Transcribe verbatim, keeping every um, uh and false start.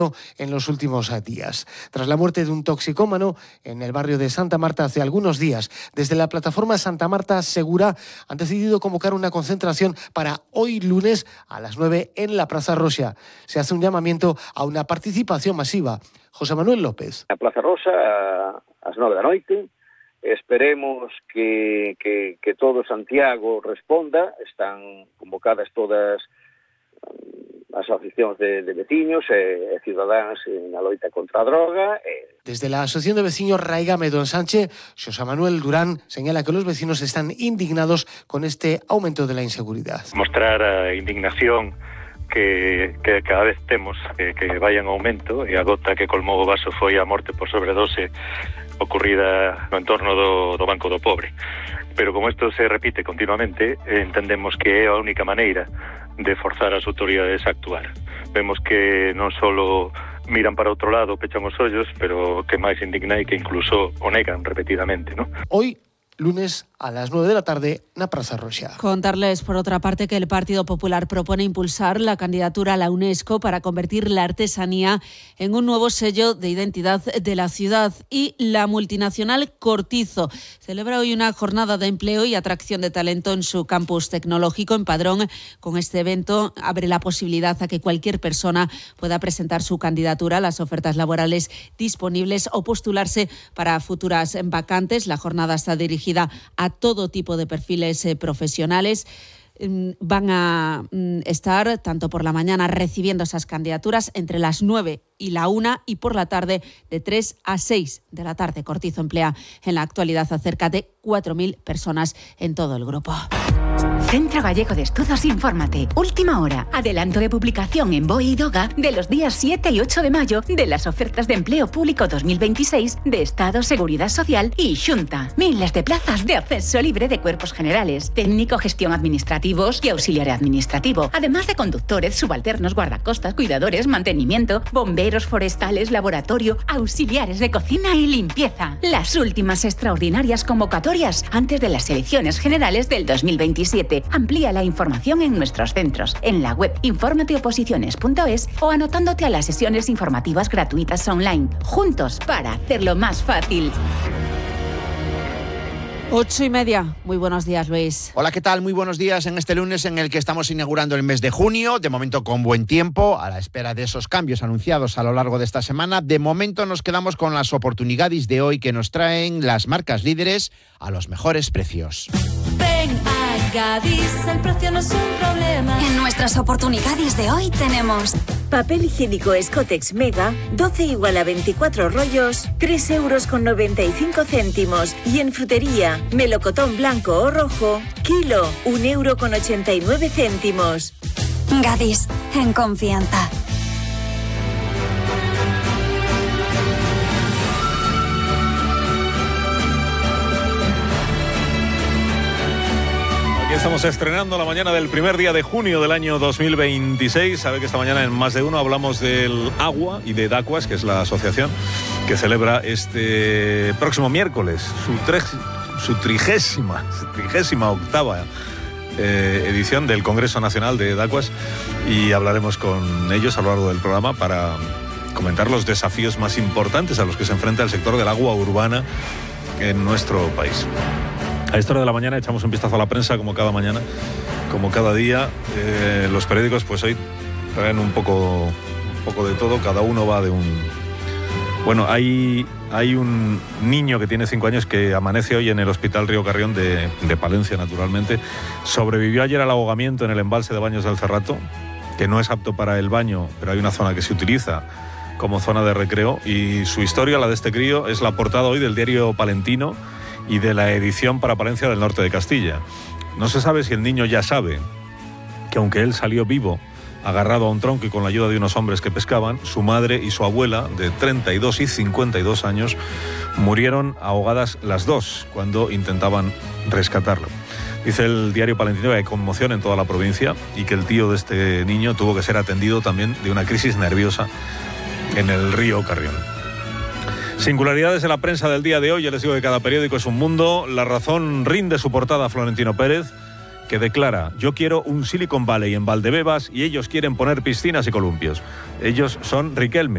en los últimos días. Tras la muerte de un toxicómano en el barrio de Santa Marta hace algunos días, desde la plataforma Santa Marta Segura han decidido convocar una concentración para hoy lunes a las nueve en la Plaza Roxa. Se hace un llamamiento a una participación masiva. José Manuel López. Na Plaza Roxa, ás nove da noite, esperemos que, que, que todo Santiago responda. Están convocadas todas as asociacións de, de veciños e, e cidadáns na loita contra a droga. E... Desde la Asociación de Vecinos Raigame Don Sánchez, José Manuel Durán señala que los vecinos están indignados con este aumento de la inseguridad. Mostrar a indignación que, que cada vez temos que, que vai en aumento, e a gota que colmou o vaso foi a morte por sobredose ocurrida no entorno do, do Banco do Pobre. Pero como isto se repite continuamente, entendemos que é a única maneira de forzar as autoridades a actuar. Vemos que non só miran para outro lado, pechan os ollos, pero que máis indigna e que incluso o negan repetidamente, ¿no? Hoy, lunes a las nueve de la tarde, na Plaza Roxa. Contarles, por otra parte, que el Partido Popular propone impulsar la candidatura a la UNESCO para convertir la artesanía en un nuevo sello de identidad de la ciudad. Y la multinacional Cortizo celebra hoy una jornada de empleo y atracción de talento en su campus tecnológico en Padrón. Con este evento abre la posibilidad a que cualquier persona pueda presentar su candidatura a las ofertas laborales disponibles o postularse para futuras vacantes. La jornada está dirigida a todo tipo de perfiles eh, profesionales. Van a estar tanto por la mañana recibiendo esas candidaturas entre las nueve y la una, y por la tarde de tres a seis de la tarde. Cortizo emplea en la actualidad a cerca de cuatro mil personas en todo el grupo. Centro Gallego de Estudos Infórmate. Última hora. Adelanto de publicación en B O E y DOGA de los días siete y ocho de mayo de las ofertas de empleo público dos mil veintiséis de Estado, Seguridad Social y Xunta. Miles de plazas de acceso libre de cuerpos generales, técnico, gestión administrativos y auxiliar administrativo, además de conductores, subalternos, guardacostas, cuidadores, mantenimiento, bomberos forestales, laboratorio, auxiliares de cocina y limpieza. Las últimas extraordinarias convocatorias antes de las elecciones generales del dos mil veintisiete. Amplía la información en nuestros centros, en la web infórmate oposiciones punto es o anotándote a las sesiones informativas gratuitas online. Juntos para hacerlo más fácil. Ocho y media. Muy buenos días, Luis. Hola, ¿qué tal? Muy buenos días en este lunes en el que estamos inaugurando el mes de junio, de momento con buen tiempo, a la espera de esos cambios anunciados a lo largo de esta semana. De momento nos quedamos con las oportunidades de hoy que nos traen las marcas líderes a los mejores precios. Ven a Gadis, el precio no es un problema. En nuestras oportunidades de hoy tenemos papel higiénico Scotex Mega, doce igual a veinticuatro rollos, tres euros con noventa y cinco céntimos. Y en frutería, melocotón blanco o rojo, kilo, un euro con ochenta y nueve céntimos. Gadis, en confianza. Estamos estrenando la mañana del primer día de junio del año dos mil veintiséis. Sabe que esta mañana en Más de Uno hablamos del agua y de Dacuas, que es la asociación que celebra este próximo miércoles su, tre- su trigésima, trigésima octava eh, edición del Congreso Nacional de Dacuas, y hablaremos con ellos a lo largo del programa para comentar los desafíos más importantes a los que se enfrenta el sector del agua urbana en nuestro país. A esta hora de la mañana echamos un vistazo a la prensa, como cada mañana, como cada día. Eh, los periódicos, pues hoy traen un poco, un poco de todo, cada uno va de un... Bueno, hay, hay un niño que tiene cinco años que amanece hoy en el Hospital Río Carrión de, de Palencia, naturalmente. Sobrevivió ayer al ahogamiento en el embalse de Baños del Cerrato, que no es apto para el baño, pero hay una zona que se utiliza como zona de recreo, y su historia, la de este crío, es la portada hoy del diario Palentino y de la edición para Palencia del Norte de Castilla. No se sabe si el niño ya sabe que, aunque él salió vivo, agarrado a un tronco y con la ayuda de unos hombres que pescaban, su madre y su abuela, de treinta y dos y cincuenta y dos años, murieron ahogadas las dos cuando intentaban rescatarlo. Dice el diario Palentino que hay conmoción en toda la provincia y que el tío de este niño tuvo que ser atendido también de una crisis nerviosa en el río Carrión. Singularidades de la prensa del día de hoy. Ya les digo que cada periódico es un mundo. La Razón rinde su portada a Florentino Pérez, que declara: yo quiero un Silicon Valley en Valdebebas y ellos quieren poner piscinas y columpios. Ellos son Riquelme.